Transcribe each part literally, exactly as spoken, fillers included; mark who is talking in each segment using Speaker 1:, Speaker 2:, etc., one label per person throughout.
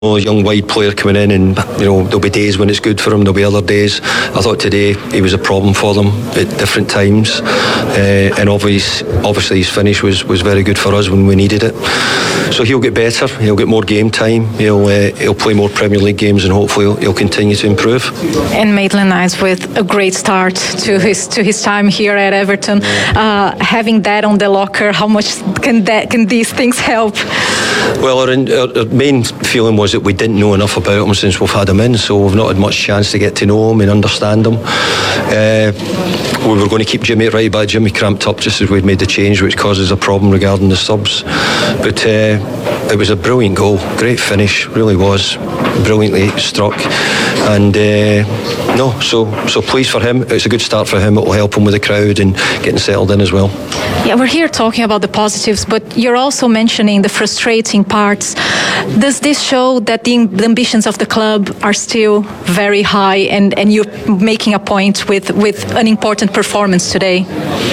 Speaker 1: A young wide player coming in, and you know there'll be days when it's good for him, there'll be other days. I thought today he was a problem for them at different times, uh, and obviously, obviously his finish was, was very good for us when we needed it. So he'll get better, he'll get more game time, he'll uh, he'll play more Premier League games, and hopefully he'll, he'll continue to improve.
Speaker 2: And Maitland-Niles with a great start to his to his time here at Everton. Uh, having that on the locker, how much can that can these things help?
Speaker 1: Well, our, our, our main feeling was that we didn't know enough about him since we've had him in, so we've not had much chance to get to know him and understand him. Uh, we were going to keep Jimmy at right back. Jimmy cramped up just as we'd made the change, which causes a problem regarding the subs. But uh, it was a brilliant goal, great finish, really was, brilliantly struck. And uh, no, so so pleased for him. It's a good start for him. It will help him with the crowd and getting settled in as well.
Speaker 2: Yeah, we're here talking about the positives, but you're also mentioning the frustrating parts. Does this show that the, the ambitions of the club are still very high, and, and you're making a point with, with an important performance today?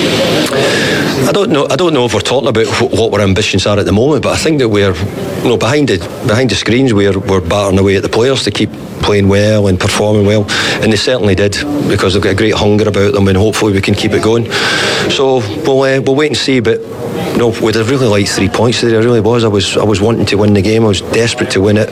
Speaker 1: I don't know. I don't know if we're talking about what our ambitions are at the moment, but I think that we're, you know, behind the behind the screens, we're we're battering away at the players to keep playing well and performing well, and they certainly did, because they've got a great hunger about them, and hopefully we can keep it going. So we'll uh, we'll wait and see, but. No, we'd have really liked three points today. I really was. I was I was wanting to win the game. I was desperate to win it.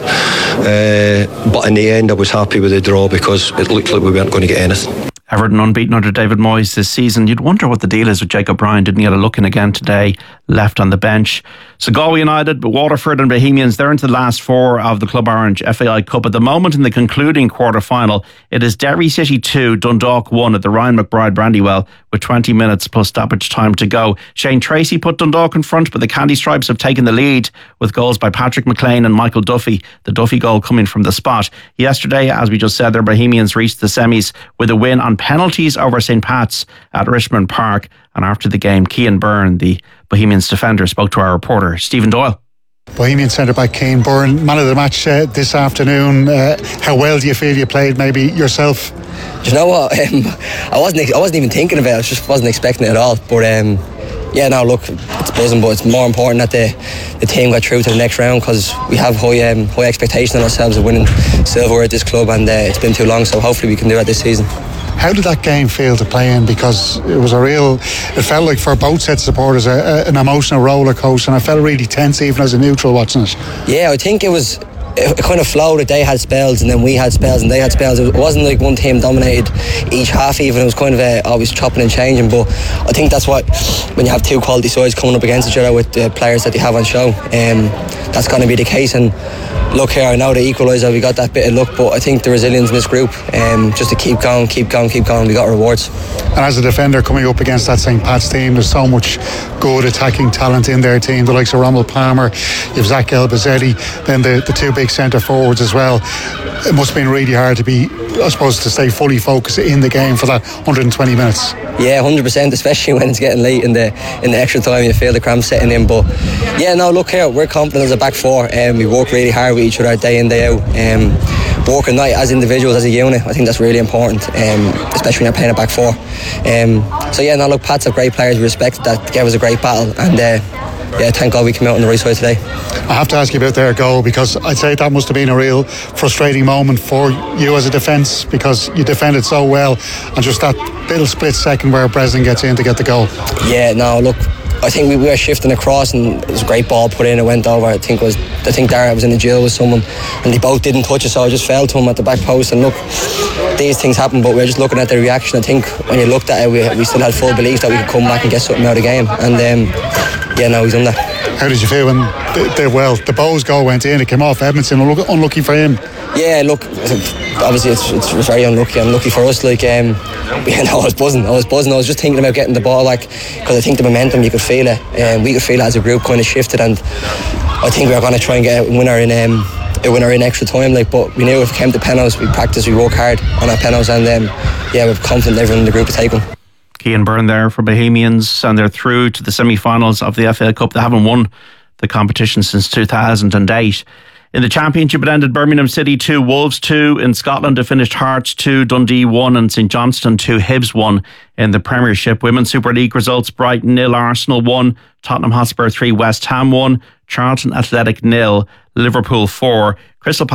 Speaker 1: Uh, but in the end, I was happy with the draw because it looked like we weren't going to get anything.
Speaker 3: Everton unbeaten under David Moyes this season. You'd wonder what the deal is with Jacob Ryan. Didn't get a look in again today, left on the bench. So Galway United, Waterford and Bohemians, they're into the last four of the Club Orange F A I Cup. At the moment in the concluding quarter-final, it is Derry City two, Dundalk one at the Ryan McBride Brandywell with twenty minutes plus stoppage time to go. Shane Tracy put Dundalk in front, but the Candy Stripes have taken the lead with goals by Patrick McLean and Michael Duffy, the Duffy goal coming from the spot. Yesterday, as we just said, their Bohemians reached the semis with a win on penalties over St Pat's at Richmond Park. And after the game, Cian Byrne, the Bohemians defender, spoke to our reporter Stephen Doyle.
Speaker 4: Bohemian centre-back Cian Byrne, man of the match uh, this afternoon. Uh, how well do you feel you played, maybe yourself?
Speaker 5: Do you know what? Um, I wasn't I wasn't even thinking about it. I just wasn't expecting it at all. But um, yeah, no, look, it's buzzing, but it's more important that the, the team got through to the next round, because we have high um, high expectations on ourselves of winning silverware at this club, and uh, it's been too long, so hopefully we can do it this season.
Speaker 4: How did that game feel to play in? Because it was a real, it felt like for both sets of supporters a, a, an emotional roller coaster, and I felt really tense even as a neutral watching it.
Speaker 5: Yeah, I think it was, it kind of flowed that they had spells and then we had spells and they had spells. It wasn't like one team dominated each half even. It was kind of uh, always chopping and changing, but I think that's what, when you have two quality sides coming up against each other with the players that they have on show, um, that's going to be the case. And look here, I know the equaliser, we got that bit of luck, but I think the resilience in this group, um, just to keep going, keep going, keep going, we got rewards.
Speaker 4: And as a defender coming up against that St Pat's team, there's so much good attacking talent in their team, the likes of Rommel Palmer, you have Zach Elbazetti, then the, the two big centre forwards as well. It must have been really hard to be, I suppose, to stay fully focused in the game for that one hundred twenty minutes.
Speaker 5: Yeah, one hundred percent, especially when it's getting late in the in the extra time, you feel the cramps setting in. But yeah, no, look here, we're confident as a back four, and um, we work really hard with each other day in, day out, um, working night as individuals, as a unit. I think that's really important, um, especially when you're playing a back four. Um, so yeah, no, look, Pats have great players, we respect that, gave us a great battle, and uh, yeah, thank God we came out on the right side today.
Speaker 4: I have to ask you about their goal, because I'd say that must have been a real frustrating moment for you as a defence, because you defended so well, and just that little split second where Breslin gets in to get the goal.
Speaker 5: Yeah, no, look, I think we were shifting across and it was a great ball put in, it went over. I think it was I think Dara was in the duel with someone and they both didn't touch it, so I just fell to him at the back post. And look, these things happen, but we we're just looking at the reaction. I think when you looked at it, we, we still had full belief that we could come back and get something out of the game, and um, yeah, no, he's done that.
Speaker 4: How did you feel when the, the well the Bowes goal went in? It came off Edmondson, unlucky for him.
Speaker 5: Yeah, look, obviously it's, it's, it's very unlucky. Unlucky for us. Like, um, yeah, no, I was buzzing. I was buzzing. I was just thinking about getting the ball, like, because I think the momentum, you could feel it, and um, we could feel it as a group kind of shifted. And I think we were going to try and get a winner in um, a winner in extra time. Like, but we knew if it came to penalties, we practiced, we worked hard on our penalties, and um, yeah, we're confident everyone in the group to take them.
Speaker 3: Cian Byrne there for Bohemians, and they're through to the semi-finals of the F A Cup. They haven't won the competition since two thousand eight. In the Championship, it ended Birmingham City two, Wolves two. In Scotland, it finished Hearts two, Dundee one and St Johnstone two, Hibs one. In the Premiership, Women's Super League results: Brighton nil, Arsenal one, Tottenham Hotspur three, West Ham one, Charlton Athletic nil, Liverpool four, Crystal